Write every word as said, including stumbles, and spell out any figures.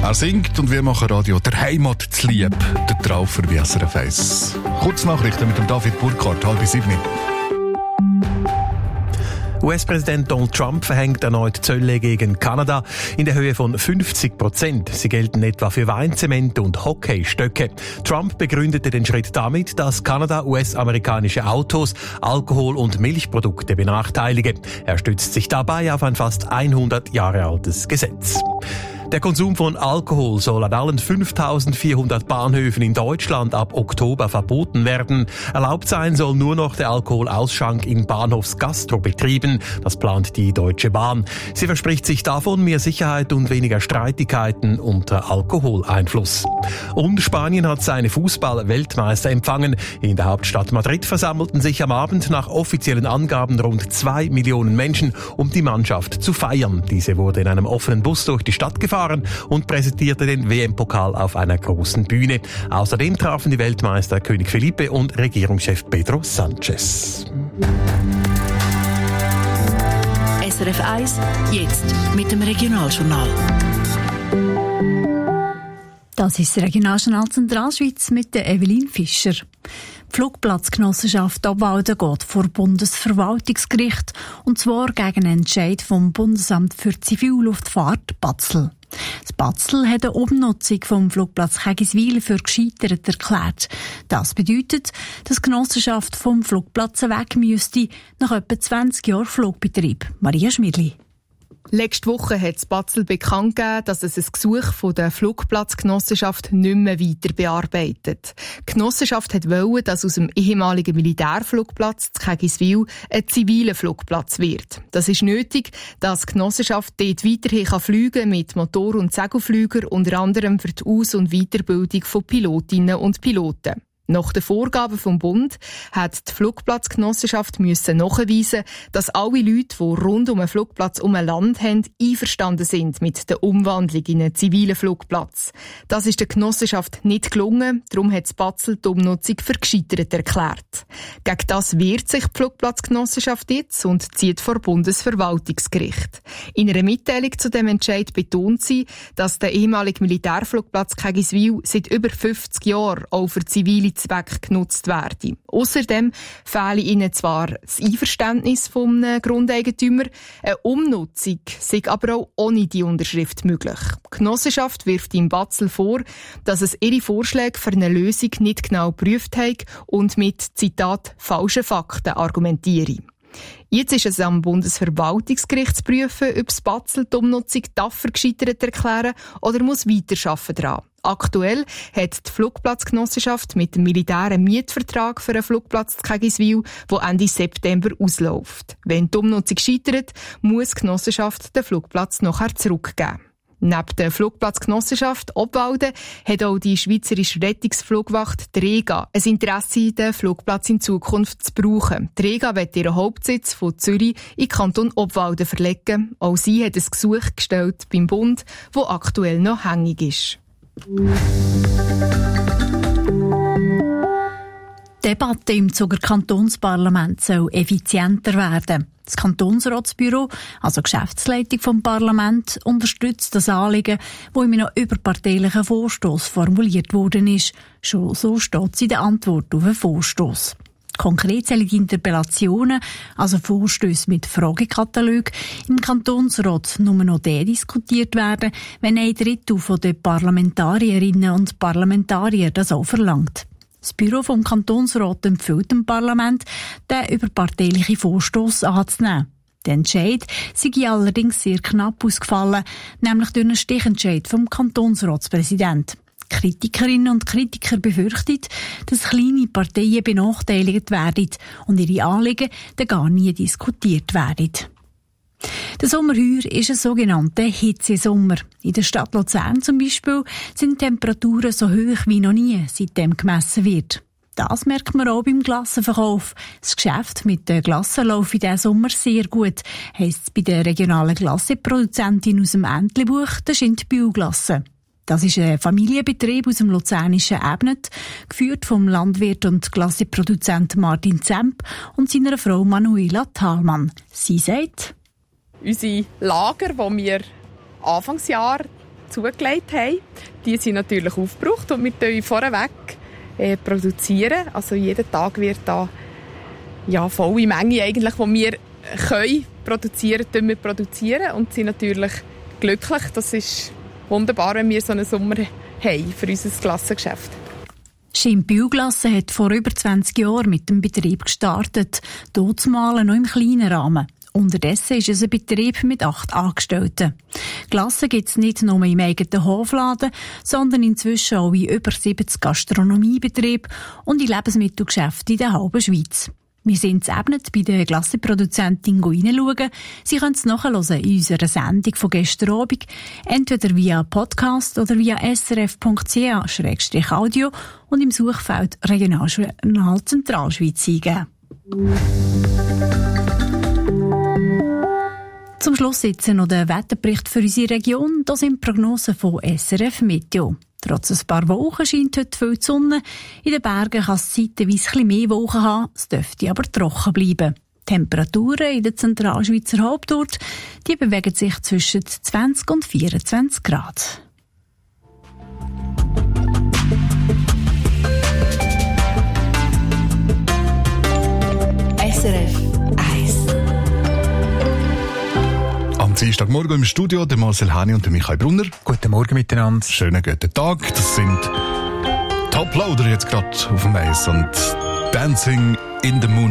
Er singt und wir machen Radio der Heimat zu lieb, der Traufer wie S R F eins. Kurznachrichten mit dem David Burkhardt, halb sieben. U S-Präsident Donald Trump verhängt erneut Zölle gegen Kanada in der Höhe von fünfzig Prozent. Sie gelten etwa für Weinzement und Hockeystöcke. Trump begründete den Schritt damit, dass Kanada U S-amerikanische Autos, Alkohol und Milchprodukte benachteilige. Er stützt sich dabei auf ein fast hundert Jahre altes Gesetz. Der Konsum von Alkohol soll an allen fünftausendvierhundert Bahnhöfen in Deutschland ab Oktober verboten werden. Erlaubt sein soll nur noch der Alkoholausschank in Bahnhofsgastrobetrieben. Das plant die Deutsche Bahn. Sie verspricht sich davon mehr Sicherheit und weniger Streitigkeiten unter Alkoholeinfluss. Und Spanien hat seine Fußball-Weltmeister empfangen. In der Hauptstadt Madrid versammelten sich am Abend nach offiziellen Angaben rund zwei Millionen Menschen, um die Mannschaft zu feiern. Diese wurde in einem offenen Bus durch die Stadt gefahren und präsentierte den W M-Pokal auf einer großen Bühne. Außerdem trafen die Weltmeister König Felipe und Regierungschef Pedro Sánchez. S R F eins, jetzt mit dem Regionaljournal. Das ist das Regionaljournal Zentralschweiz mit der Evelyn Fischer. Die Flugplatzgenossenschaft Obwalden geht vor Bundesverwaltungsgericht, und zwar gegen einen Entscheid vom Bundesamt für Zivilluftfahrt Batzl. Das Batzl hat eine Umnutzung vom Flugplatz Kägiswil für gescheitert erklärt. Das bedeutet, dass die Genossenschaft vom Flugplatz weg müsste, nach etwa zwanzig Jahren Flugbetrieb. Maria Schmidli. Letzte Woche hat das Batzl bekannt gegeben, dass es ein Gesuch von der Flugplatzgenossenschaft nicht mehr weiter bearbeitet. Die Genossenschaft wollte, dass aus dem ehemaligen Militärflugplatz zu Kägiswil ein ziviler Flugplatz wird. Das ist nötig, dass die Genossenschaft dort weiterhin fliegen kann mit Motor- und Segelflügern, unter anderem für die Aus- und Weiterbildung von Pilotinnen und Piloten. Nach den Vorgaben vom Bund hat die Flugplatzgenossenschaft müssen nachweisen, dass alle Leute, die rund um einen Flugplatz um ein Land haben, einverstanden sind mit der Umwandlung in einen zivilen Flugplatz. Das ist der Genossenschaft nicht gelungen, darum hat das Batzl die Umnutzung für gescheitert erklärt. Gegen das wehrt sich die Flugplatzgenossenschaft jetzt und zieht vor Bundesverwaltungsgericht. In einer Mitteilung zu dem Entscheid betont sie, dass der ehemalige Militärflugplatz Kägiswil seit über fünfzig Jahren auch für zivile Zwecke genutzt werden. Außerdem fehle ihnen zwar das Einverständnis vom Grundeigentümer, eine Umnutzung sei aber auch ohne die Unterschrift möglich. Die Genossenschaft wirft im Batzl vor, dass es ihre Vorschläge für eine Lösung nicht genau geprüft hat und mit, Zitat, falschen Fakten argumentiere. Jetzt ist es am Bundesverwaltungsgericht zu prüfen, ob das Batzl die Umnutzung dafür gescheitert erklären oder muss weiterarbeiten daran. Aktuell hat die Flugplatzgenossenschaft mit dem Militär einen Mietvertrag für einen Flugplatz zu Kägiswil, der Ende September ausläuft. Wenn die Umnutzung scheitert, muss die Genossenschaft den Flugplatz nachher zurückgeben. Neben der Flugplatzgenossenschaft Obwalden hat auch die Schweizerische Rettungsflugwacht, die REGA, ein Interesse, den Flugplatz in Zukunft zu brauchen. Die REGA wird ihren Hauptsitz von Zürich in Kanton Obwalden verlegen. Auch sie hat ein Gesuch gestellt beim Bund, das aktuell noch hängig ist. Die Debatte im Zuger Kantonsparlament soll effizienter werden. Das Kantonsratsbüro, also Geschäftsleitung vom Parlament, unterstützt das Anliegen, das in einem überparteilichen Vorstoss formuliert worden ist. Schon so steht es in der Antwort auf den Vorstoss. Konkret sollen die Interpellationen, also Vorstösse mit Fragekatalog, im Kantonsrat nur noch der diskutiert werden, wenn ein Drittel der Parlamentarierinnen und Parlamentarier das auch verlangt. Das Büro vom Kantonsrat empfiehlt dem Parlament, den überparteilichen Vorstoss anzunehmen. Der Entscheid sei allerdings sehr knapp ausgefallen, nämlich durch einen Stichentscheid vom Kantonsratspräsidenten. Kritikerinnen und Kritiker befürchten, dass kleine Parteien benachteiligt werden und ihre Anliegen dann gar nie diskutiert werden. Der Sommer heuer ist ein sogenannter Hitzesommer. In der Stadt Luzern zum Beispiel sind die Temperaturen so hoch wie noch nie, seitdem gemessen wird. Das merkt man auch beim Glassenverkauf. Das Geschäft mit den Glassen läuft in diesem Sommer sehr gut, heisst es bei der regionalen Glassenproduzentin aus dem Entlebuch, der Schint Bioglasse. Das ist ein Familienbetrieb aus dem luzernischen Ebnet, geführt vom Landwirt und Glasseproduzent Martin Zemp und seiner Frau Manuela Thalmann. Sie sagt: Unsere Lager, die wir Anfangsjahr zugelegt haben. Die sind natürlich aufgebraucht und wir produzieren vorweg äh, produzieren. Also jeden Tag wird da ja, volle Menge eigentlich, die wir können produzieren, können wir produzieren und sind natürlich glücklich. Das ist wunderbar, wenn wir so einen Sommer haben für unser Glassengeschäft. Schim Bioglasse hat vor über zwanzig Jahren mit dem Betrieb gestartet, dort mal noch im kleinen Rahmen. Unterdessen ist es ein Betrieb mit acht Angestellten. Glasse gibt es nicht nur im eigenen Hofladen, sondern inzwischen auch in über siebzig Gastronomiebetrieben und in Lebensmittelgeschäften in der halben Schweiz. Wir sind zu Ebnet bei der Glasseproduzentin reinschauen. Sie können es nachhören in unserer Sendung von gestern Abend, entweder via Podcast oder via s r f punkt c a slash audio und im Suchfeld Regionaljournal Zentralschweiz eingeben. Zum Schluss jetzt noch der Wetterbericht für unsere Region. Da sind Prognosen von S R F Meteo. Trotz ein paar Wolken scheint heute viel die Sonne. In den Bergen kann es zeitweise ein bisschen mehr Wolken haben, es dürfte aber trocken bleiben. Die Temperaturen in der Zentralschweizer Hauptort die bewegen sich zwischen zwanzig und vierundzwanzig Grad. S R F eins. Am Dienstagmorgen im Studio der Marcel Hani und der Michael Brunner. Guten Morgen miteinander. Schönen guten Tag. Das sind Top Loader jetzt gerade auf dem Eis und Dancing in the Moon.